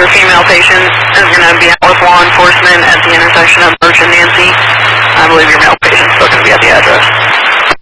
your female patient is going to be out with law enforcement at the intersection of Birch and Nancy. I believe your male patient's still going to be at the address.